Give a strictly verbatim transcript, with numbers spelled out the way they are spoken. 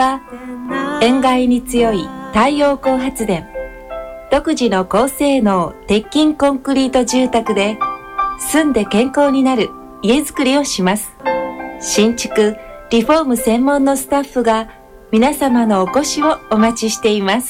塩害に強い太陽光発電、独自の高性能鉄筋コンクリート住宅で住んで健康になる家づくりをします。新築、リフォーム専門のスタッフが皆様のお越しをお待ちしています。